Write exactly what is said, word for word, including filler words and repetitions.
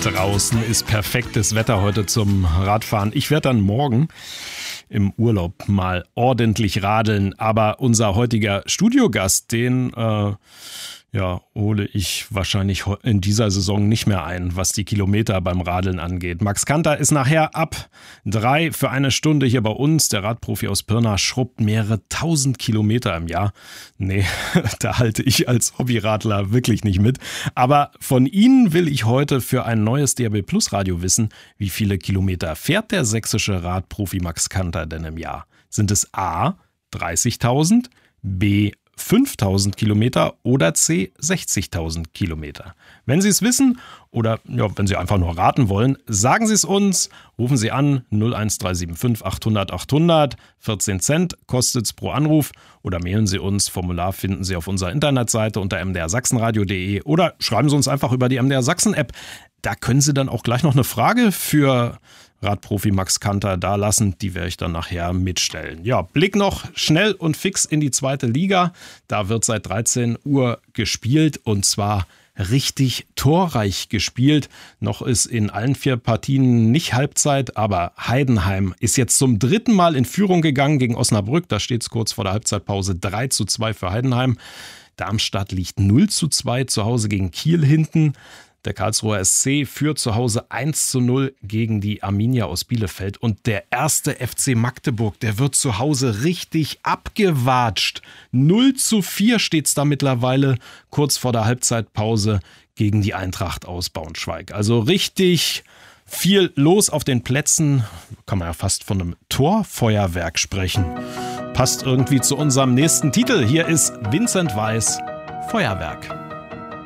Draußen ist perfektes Wetter heute zum Radfahren. Ich werde dann morgen im Urlaub mal ordentlich radeln. Aber unser heutiger Studiogast, den äh, ja, hole ich wahrscheinlich in dieser Saison nicht mehr ein, was die Kilometer beim Radeln angeht. Max Kanter ist nachher ab drei für eine Stunde hier bei uns. Der Radprofi aus Pirna schrubbt mehrere tausend Kilometer im Jahr. Nee, da halte ich als Hobbyradler wirklich nicht mit. Aber von Ihnen will ich heute für ein neues D R B Plus Radio wissen, wie viele Kilometer fährt der sächsische Radprofi Max Kanter denn im Jahr? Sind es A, dreißigtausend, B, fünftausend Kilometer oder C, sechzigtausend Kilometer? Wenn Sie es wissen oder ja, wenn Sie einfach nur raten wollen, sagen Sie es uns. Rufen Sie an null eins drei sieben fünf achthundert achthundert, vierzehn Cent kostet es pro Anruf, oder mailen Sie uns. Formular finden Sie auf unserer Internetseite unter m d r sachsenradio punkt d e oder schreiben Sie uns einfach über die M D R Sachsen App. Da können Sie dann auch gleich noch eine Frage für Radprofi Max Kanter da lassen, die werde ich dann nachher mitstellen. Ja, Blick noch schnell und fix in die zweite Liga. Da wird seit dreizehn Uhr gespielt und zwar richtig torreich gespielt. Noch ist in allen vier Partien nicht Halbzeit, aber Heidenheim ist jetzt zum dritten Mal in Führung gegangen gegen Osnabrück. Da steht es kurz vor der Halbzeitpause drei zu zwei für Heidenheim. Darmstadt liegt null zu zwei zu Hause gegen Kiel hinten. Der Karlsruher S C führt zu Hause eins zu null gegen die Arminia aus Bielefeld. Und der erste F C Magdeburg, der wird zu Hause richtig abgewatscht. null zu vier steht es da mittlerweile kurz vor der Halbzeitpause gegen die Eintracht aus Braunschweig. Also richtig viel los auf den Plätzen. Kann man ja fast von einem Torfeuerwerk sprechen. Passt irgendwie zu unserem nächsten Titel. Hier ist Vincent Weiss, Feuerwerk.